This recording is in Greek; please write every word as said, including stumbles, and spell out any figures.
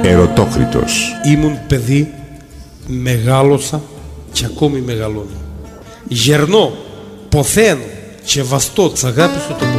Ερωτόκριτος. Ήμουν παιδί, μεγάλωσα και ακόμη μεγαλώνω. Γερνώ, ποθαίνω και βαστώ της αγάπης του το